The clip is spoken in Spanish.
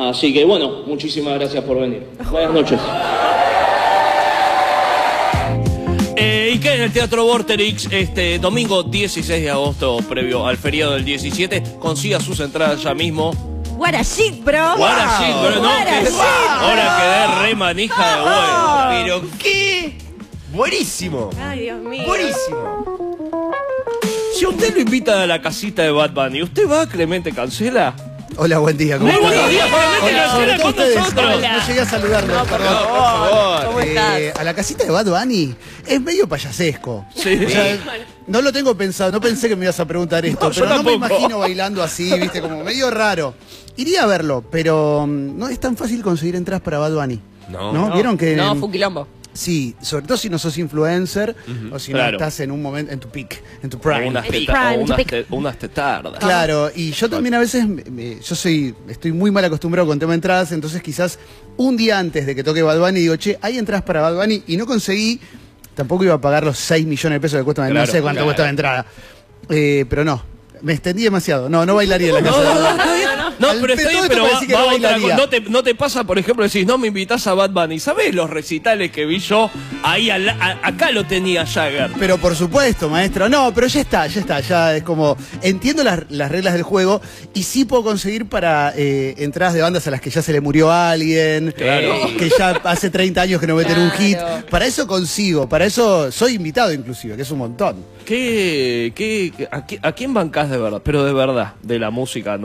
Así que bueno, muchísimas gracias por venir. Buenas noches. Y que en el Teatro Vorterix este domingo 16 de agosto, previo al feriado del 17, consiga sus entradas ya mismo. What a shit, bro. What a shit, bro. No, ahora quedé re manija de vuelta. Pero qué buenísimo. Ay, Dios mío. Buenísimo. Si usted lo invita a la casita de Bad Bunny, ¿usted va, Clemente Cancela? Hola, buen día. ¿Cómo Muy están? buenos días, Clemente Hola, sobre Cancela todo con ustedes. nosotros. No llegué a saludarlos, perdón. Por favor. ¿Cómo estás? A la casita de Bad Bunny es medio payasesco. Sí. O sea, no lo tengo pensado, no pensé que me ibas a preguntar esto, No, yo pero no me tampoco. imagino bailando así, viste, como medio raro. Iría a verlo, pero no es tan fácil conseguir entradas para Bad Bunny. No. ¿Vieron que...? No, fue un quilombo. Sí, sobre todo si no sos influencer o si no Claro. estás en un momento, en tu peak, en tu O prime. unas tetardas. Claro, y yo también a veces, estoy muy mal acostumbrado con tema de entradas, entonces quizás un día antes de que toque Bad Bunny digo, che, hay entradas para Bad Bunny y no conseguí, tampoco iba a pagar los 6 millones de pesos que cuesta, Claro, no sé cuánto claro. cuesta la entrada. Pero no, me extendí demasiado, no bailaría en la casa de Bad Bunny. No, Al pero está bien, pedo pero esto va, parecía que va no otra bailaría. cosa. ¿No te pasa, por ejemplo, decís, no me invitas a Bad Bunny? ¿Sabés los recitales que vi yo? Ahí acá lo tenía Jagger. Pero por supuesto, maestro. No, pero ya está, ya es como... Entiendo las reglas del juego y sí puedo conseguir para entradas de bandas a las que ya se le murió a alguien, Claro. que ya hace 30 años que no meten un hit. Claro. Para eso consigo, para eso soy invitado inclusive, que es un montón. ¿A quién bancás de verdad? Pero de verdad, de la música,